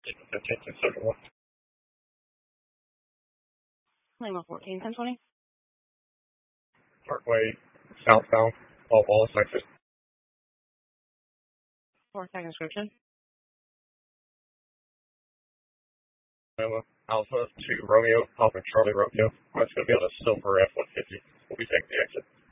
15 to 71. Lima 14, 1020. Parkway, southbound, all Wallace exit. 4-second description. Alpha to Romeo, Alpha Charlie Romeo. That's going to be on a silver F-150. We'll be taking the exit.